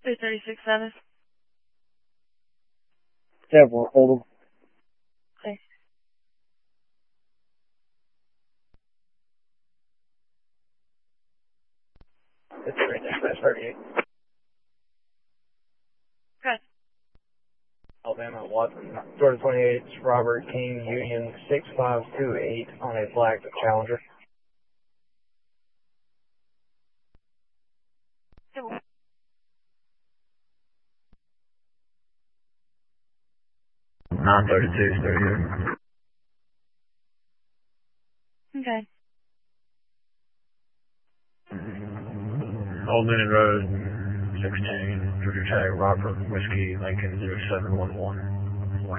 336 Yeah, we'll hold them. Okay. It's right there, that's 38. Okay. Alabama, Watson, Georgia 28, Robert King, Union 6528 on a black Challenger. Cool. 932 is 38. Okay. Old Newton Road, 16, Georgia Tech, Robert Whiskey, Lincoln 0711.